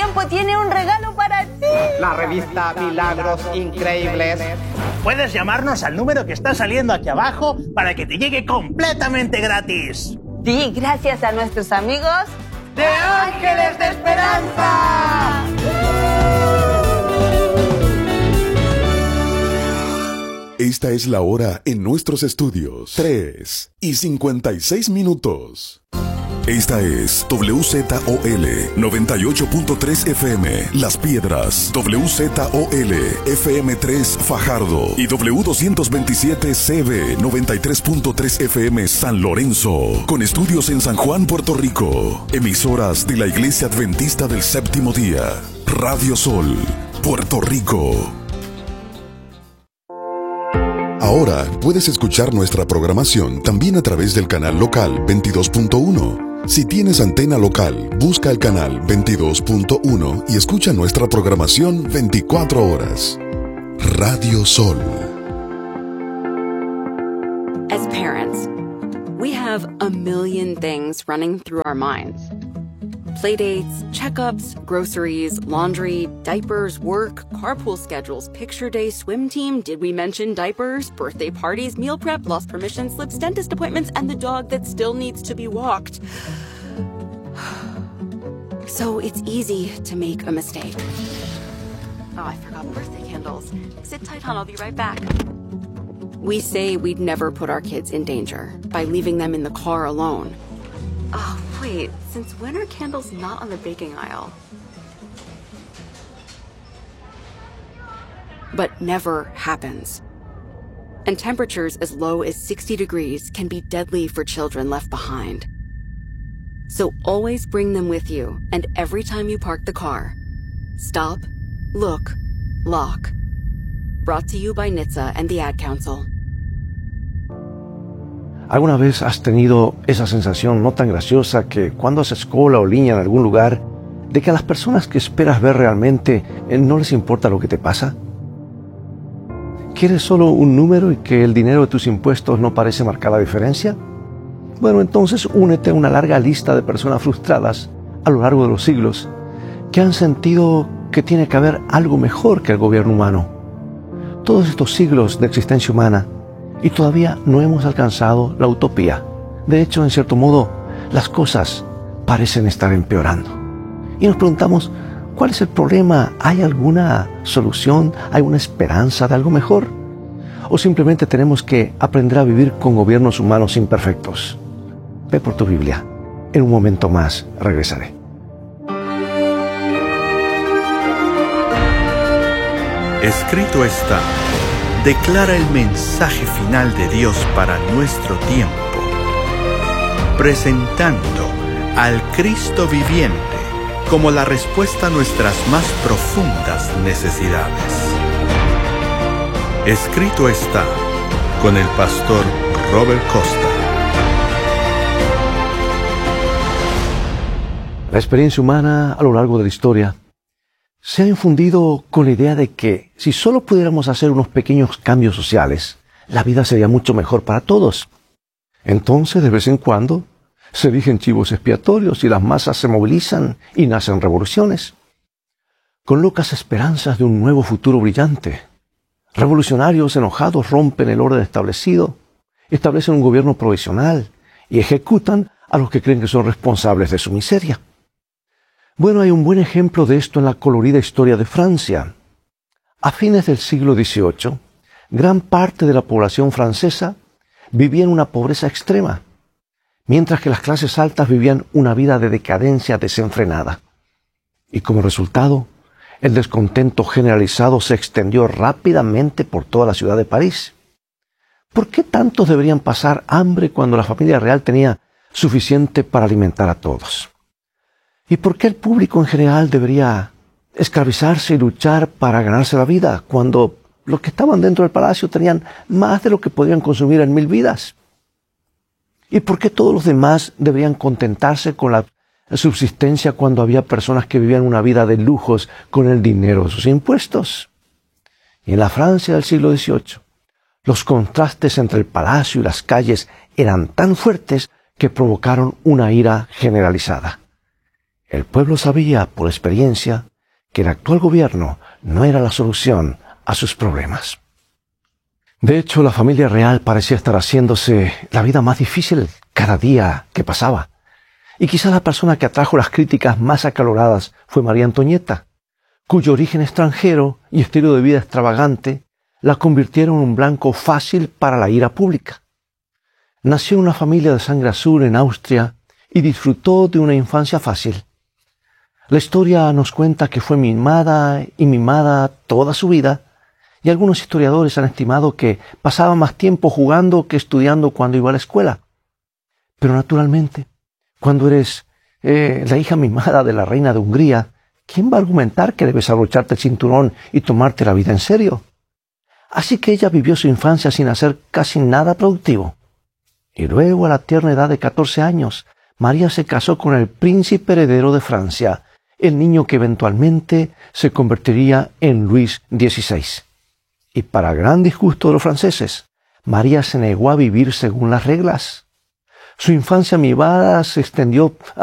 tiempo tiene un regalo para ti. La revista Milagros Increíbles. Puedes llamarnos al número que está saliendo aquí abajo para que te llegue completamente gratis. Sí, gracias a nuestros amigos de Ángeles de Esperanza. Esta es la hora en nuestros estudios. 3:56. Esta es WZOL 98.3 FM Las Piedras, WZOL FM 3 Fajardo y W227 CB 93.3 FM San Lorenzo, con estudios en San Juan, Puerto Rico. Emisoras de la Iglesia Adventista del Séptimo Día. Radio Sol, Puerto Rico. Ahora puedes escuchar nuestra programación también a través del canal local 22.1. Si tienes antena local, busca el canal 22.1 y escucha nuestra programación 24 horas. Radio Sol. As parents, we have a million things running through our minds. Playdates, checkups, groceries, laundry, diapers, work, carpool schedules, picture day, swim team, did we mention diapers, birthday parties, meal prep, lost permission slips, dentist appointments, and the dog that still needs to be walked. So it's easy to make a mistake. Oh, I forgot birthday candles. Sit tight, hon, I'll be right back. We say we'd never put our kids in danger by leaving them in the car alone. Oh, wait, since when are candles not on the baking aisle? But never happens. And temperatures as low as 60 degrees can be deadly for children left behind. So always bring them with you, and every time you park the car, stop, look, lock. Brought to you by NHTSA and the Ad Council. ¿Alguna vez has tenido esa sensación no tan graciosa que cuando haces cola o línea en algún lugar, de que a las personas que esperas ver realmente no les importa lo que te pasa? ¿Quieres solo un número y que el dinero de tus impuestos no parece marcar la diferencia? Bueno, entonces únete a una larga lista de personas frustradas a lo largo de los siglos que han sentido que tiene que haber algo mejor que el gobierno humano. Todos estos siglos de existencia humana y todavía no hemos alcanzado la utopía. De hecho, en cierto modo, las cosas parecen estar empeorando. Y nos preguntamos, ¿cuál es el problema? ¿Hay alguna solución? ¿Hay una esperanza de algo mejor? ¿O simplemente tenemos que aprender a vivir con gobiernos humanos imperfectos? Ve por tu Biblia. En un momento más regresaré. Escrito está. Declara el mensaje final de Dios para nuestro tiempo, presentando al Cristo viviente como la respuesta a nuestras más profundas necesidades. Escrito está, con el pastor Robert Costa. La experiencia humana a lo largo de la historia se ha infundido con la idea de que si solo pudiéramos hacer unos pequeños cambios sociales, la vida sería mucho mejor para todos. Entonces, de vez en cuando, se erigen chivos expiatorios y las masas se movilizan y nacen revoluciones, con locas esperanzas de un nuevo futuro brillante. Revolucionarios enojados rompen el orden establecido, establecen un gobierno provisional y ejecutan a los que creen que son responsables de su miseria. Bueno, hay un buen ejemplo de esto en la colorida historia de Francia. A fines del siglo XVIII, gran parte de la población francesa vivía en una pobreza extrema, mientras que las clases altas vivían una vida de decadencia desenfrenada. Y como resultado, el descontento generalizado se extendió rápidamente por toda la ciudad de París. ¿Por qué tantos deberían pasar hambre cuando la familia real tenía suficiente para alimentar a todos? ¿Y por qué el público en general debería esclavizarse y luchar para ganarse la vida cuando los que estaban dentro del palacio tenían más de lo que podían consumir en 1000 vidas? ¿Y por qué todos los demás deberían contentarse con la subsistencia cuando había personas que vivían una vida de lujos con el dinero de sus impuestos? Y en la Francia del siglo XVIII, los contrastes entre el palacio y las calles eran tan fuertes que provocaron una ira generalizada. El pueblo sabía por experiencia que el actual gobierno no era la solución a sus problemas. De hecho, la familia real parecía estar haciéndose la vida más difícil cada día que pasaba. Y quizá la persona que atrajo las críticas más acaloradas fue María Antonieta, cuyo origen extranjero y estilo de vida extravagante la convirtieron en un blanco fácil para la ira pública. Nació en una familia de sangre azul en Austria y disfrutó de una infancia fácil. La historia nos cuenta que fue mimada y mimada toda su vida, y algunos historiadores han estimado que pasaba más tiempo jugando que estudiando cuando iba a la escuela. Pero naturalmente, cuando eres la hija mimada de la reina de Hungría, ¿quién va a argumentar que debes abrocharte el cinturón y tomarte la vida en serio? Así que ella vivió su infancia sin hacer casi nada productivo. Y luego, a la tierna edad de 14 años, María se casó con el príncipe heredero de Francia, el niño que eventualmente se convertiría en Luis XVI. Y para gran disgusto de los franceses, María se negó a vivir según las reglas. Su infancia mimada se extendió